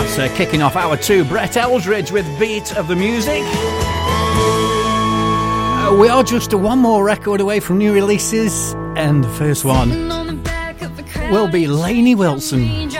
Kicking off hour 2, Brett Eldridge with Beat of the Music. We are just one more record away from new releases, and the first one will be Lainey Wilson.